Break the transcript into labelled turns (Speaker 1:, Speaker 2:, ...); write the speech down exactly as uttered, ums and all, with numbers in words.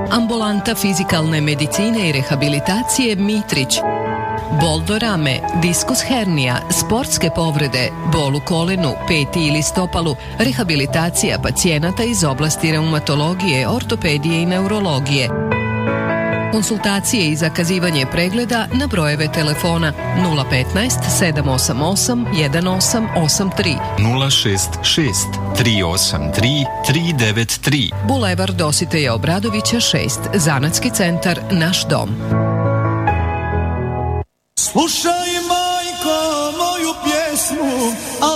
Speaker 1: Ambulanta fizikalne medicine i rehabilitacije Mitrić. Bol do rame, diskus hernija, sportske povrede, bol u kolenu, peti ili stopalu, rehabilitacija pacijenata iz oblasti reumatologije, ortopedije i neurologije. Konsultacije i zakazivanje pregleda na brojeve telefona nula petnaest sedam osam osam jedan osam osam tri,
Speaker 2: nula šest šest tri osam tri tri devet tri.
Speaker 1: Bulevar Dositeja Obradovića šest, Zanatski centar Naš dom.
Speaker 3: Slušaj, majko, moju pjesmu, al